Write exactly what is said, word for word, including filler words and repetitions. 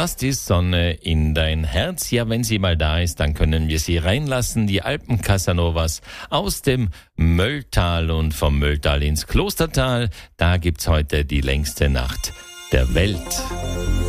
Lasst die Sonne in dein Herz. Ja, wenn sie mal da ist, dann können wir sie reinlassen. Die Alpen-Casanovas aus dem Mölltal und vom Mölltal ins Klostertal. Da gibt's heute die längste Nacht der Welt.